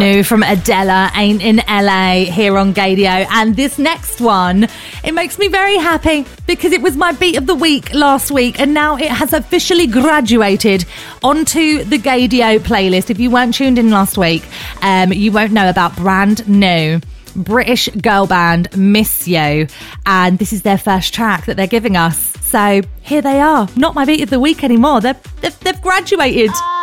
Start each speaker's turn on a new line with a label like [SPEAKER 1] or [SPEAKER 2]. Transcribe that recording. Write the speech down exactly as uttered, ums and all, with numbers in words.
[SPEAKER 1] New from Adela, Ain't in L A, here on Gaydio. And this next one, it makes me very happy because it was my beat of the week last week and now it has officially graduated onto the Gaydio playlist. If you weren't tuned in last week, um, you won't know about brand new British girl band Miss You, and this is their first track that they're giving us. So here they are, not my beat of the week anymore. They've, they've, they've graduated.